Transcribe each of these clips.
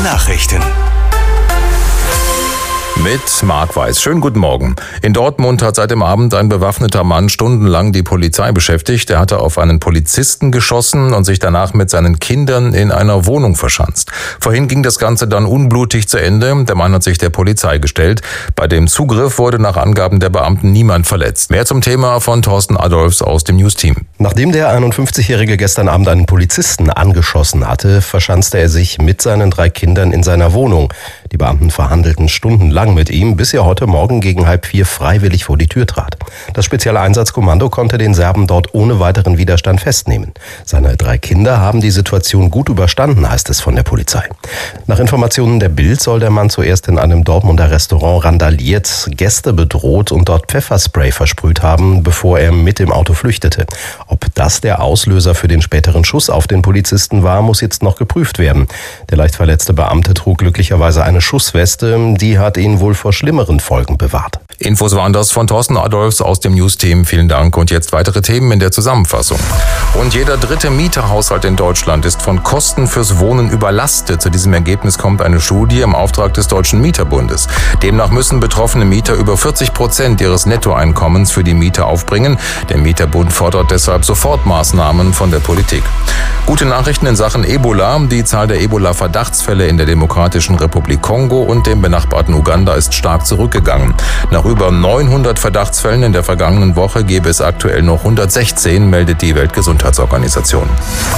Nachrichten. Mit Marc Weiß. Schönen guten Morgen. In Dortmund hat seit dem Abend ein bewaffneter Mann stundenlang die Polizei beschäftigt. Er hatte auf einen Polizisten geschossen und sich danach mit seinen Kindern in einer Wohnung verschanzt. Vorhin ging das Ganze dann unblutig zu Ende. Der Mann hat sich der Polizei gestellt. Bei dem Zugriff wurde nach Angaben der Beamten niemand verletzt. Mehr zum Thema von Thorsten Adolfs aus dem News-Team. Nachdem der 51-Jährige gestern Abend einen Polizisten angeschossen hatte, verschanzte er sich mit seinen 3 Kindern in seiner Wohnung. Die Beamten verhandelten stundenlang mit ihm, bis er heute Morgen gegen 3:30 freiwillig vor die Tür trat. Das spezielle Einsatzkommando konnte den Serben dort ohne weiteren Widerstand festnehmen. Seine 3 Kinder haben die Situation gut überstanden, heißt es von der Polizei. Nach Informationen der Bild soll der Mann zuerst in einem Dortmunder Restaurant randaliert, Gäste bedroht und dort Pfefferspray versprüht haben, bevor er mit dem Auto flüchtete. Ob das der Auslöser für den späteren Schuss auf den Polizisten war, muss jetzt noch geprüft werden. Der leicht verletzte Beamte trug glücklicherweise eine Schussweste, die hat ihn wohl vor schlimmeren Folgen bewahrt. Infos waren das von Thorsten Adolfs aus dem News-Team. Vielen Dank und jetzt weitere Themen in der Zusammenfassung. Und jeder 3. Mieterhaushalt in Deutschland ist von Kosten fürs Wohnen überlastet. Zu diesem Ergebnis kommt eine Studie im Auftrag des Deutschen Mieterbundes. Demnach müssen betroffene Mieter über 40% ihres Nettoeinkommens für die Miete aufbringen. Der Mieterbund fordert deshalb Sofortmaßnahmen von der Politik. Gute Nachrichten in Sachen Ebola. Die Zahl der Ebola-Verdachtsfälle in der Demokratischen Republik Kongo und dem benachbarten Uganda ist stark zurückgegangen. Nach über 900 Verdachtsfällen in der vergangenen Woche gäbe es aktuell noch 116, meldet die Weltgesundheitsorganisation.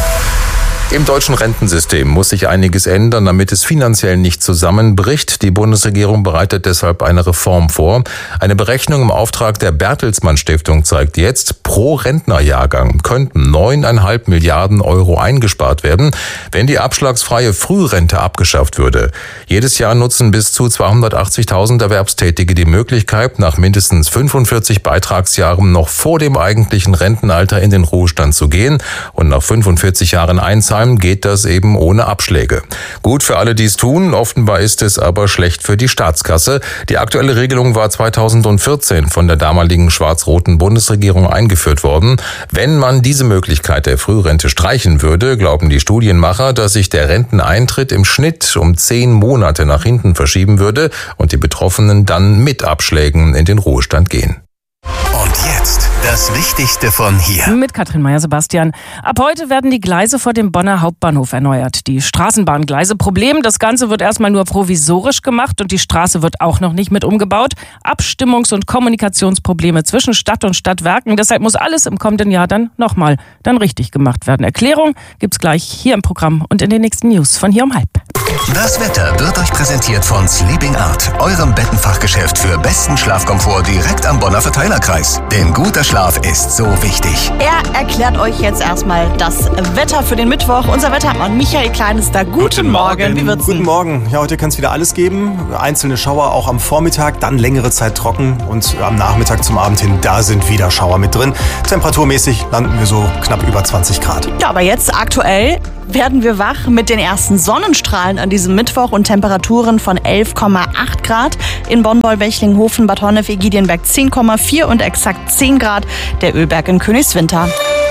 Im deutschen Rentensystem muss sich einiges ändern, damit es finanziell nicht zusammenbricht. Die Bundesregierung bereitet deshalb eine Reform vor. Eine Berechnung im Auftrag der Bertelsmann Stiftung zeigt jetzt, pro Rentnerjahrgang könnten 9,5 Milliarden Euro eingespart werden, wenn die abschlagsfreie Frührente abgeschafft würde. Jedes Jahr nutzen bis zu 280.000 Erwerbstätige die Möglichkeit, nach mindestens 45 Beitragsjahren noch vor dem eigentlichen Rentenalter in den Ruhestand zu gehen und nach 45 Jahren einzahlen geht das eben ohne Abschläge. Gut für alle, die es tun, offenbar ist es aber schlecht für die Staatskasse. Die aktuelle Regelung war 2014 von der damaligen schwarz-roten Bundesregierung eingeführt worden. Wenn man diese Möglichkeit der Frührente streichen würde, glauben die Studienmacher, dass sich der Renteneintritt im Schnitt um 10 Monate nach hinten verschieben würde und die Betroffenen dann mit Abschlägen in den Ruhestand gehen. Und jetzt das Wichtigste von hier. Mit Katrin Meyer-Sebastian. Ab heute werden die Gleise vor dem Bonner Hauptbahnhof erneuert. Die Straßenbahngleise. Problem, das Ganze wird erstmal nur provisorisch gemacht und die Straße wird auch noch nicht mit umgebaut. Abstimmungs- und Kommunikationsprobleme zwischen Stadt und Stadtwerken. Deshalb muss alles im kommenden Jahr dann richtig gemacht werden. Erklärung gibt's gleich hier im Programm und in den nächsten News von hier um 12:30. Das Wetter wird euch präsentiert von Sleeping Art, eurem Bettenfachgeschäft für besten Schlafkomfort direkt am Bonner Verteilerkreis. Denn guter Schlaf ist so wichtig. Er erklärt euch jetzt erstmal das Wetter für den Mittwoch. Unser Wettermann Michael Klein ist da. Guten Morgen. Wie wird's denn? Guten Morgen. Ja, heute kann es wieder alles geben. Einzelne Schauer auch am Vormittag, dann längere Zeit trocken und am Nachmittag zum Abend hin, da sind wieder Schauer mit drin. Temperaturmäßig landen wir so knapp über 20 Grad. Ja, aber jetzt aktuell werden wir wach mit den ersten Sonnenstrahlen an diesem Mittwoch und Temperaturen von 11,8 Grad. In Bonn, Bechlinghofen, Bad Honnef, Ägidienberg 10,4 und exakt 10 Grad der Ölberg in Königswinter.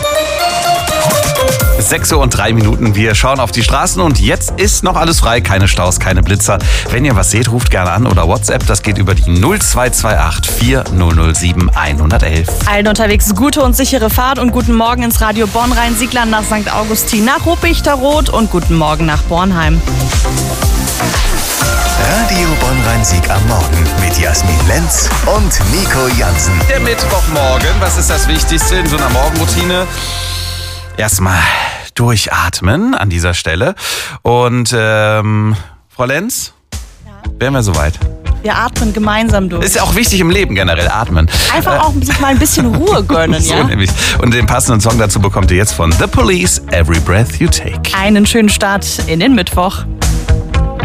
6:03 Uhr. Wir schauen auf die Straßen und jetzt ist noch alles frei. Keine Staus, keine Blitzer. Wenn ihr was seht, ruft gerne an oder WhatsApp. Das geht über die 0228 4007 111. Allen unterwegs gute und sichere Fahrt und guten Morgen ins Radio Bonn rein, Siegland nach St. Augustin, nach Ruppichteroth und guten Morgen nach Bornheim. Radio Bonn-Rhein-Sieg am Morgen mit Jasmin Lenz und Nico Jansen. Der Mittwochmorgen, was ist das Wichtigste in so einer Morgenroutine? Erstmal durchatmen an dieser Stelle. Und Frau Lenz, wären wir soweit? Wir atmen gemeinsam durch. Ist ja auch wichtig im Leben generell, atmen. Einfach auch sich mal ein bisschen Ruhe gönnen, so ja? Nämlich. Und den passenden Song dazu bekommt ihr jetzt von The Police, Every Breath You Take. Einen schönen Start in den Mittwoch.